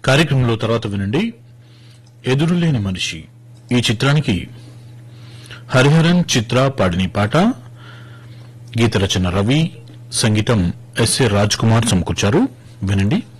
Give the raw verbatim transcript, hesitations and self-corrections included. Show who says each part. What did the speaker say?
Speaker 1: కార్యక్రమంలో తర్వాత వినండి ఎదురులేని మనిషి ఈ చిత్రానికి హరిహరన్ చిత్ర పాడిన పాట గీత రచన రవి సంగీతం ఎస్ఏ రాజ్ కుమార్ సమకూర్చారు వినండి